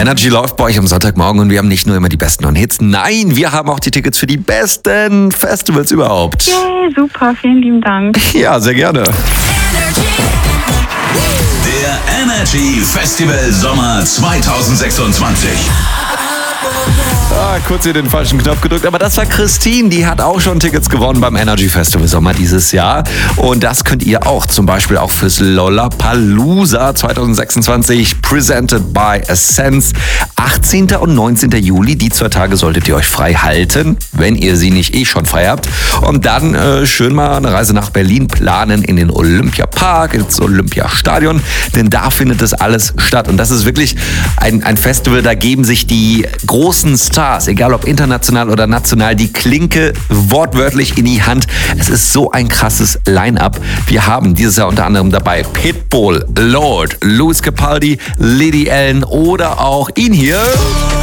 Energy läuft bei euch am Sonntagmorgen und wir haben nicht nur immer die besten neuen Hits, nein, wir haben auch die Tickets für die besten Festivals überhaupt. Yay, super, vielen lieben Dank. Ja, sehr gerne. Der Energy Festival Sommer 2026. Kurz hier den falschen Knopf gedrückt, aber das war Christine, die hat auch schon Tickets gewonnen beim Energy Festival Sommer dieses Jahr und das könnt ihr auch, zum Beispiel auch fürs Lollapalooza 2026, presented by Essence. 18. und 19. Juli, die 2 Tage solltet ihr euch frei halten, wenn ihr sie nicht schon frei habt, und dann schön mal eine Reise nach Berlin planen in den Olympiapark, ins Olympiastadion, denn da findet das alles statt und das ist wirklich ein Festival, da geben sich die großen Stars, egal ob international oder national, die Klinke wortwörtlich in die Hand. Es ist so ein krasses Line-Up. Wir haben dieses Jahr unter anderem dabei Pitbull, Lorde, Lewis Capaldi, Lady Allen oder auch ihn hier.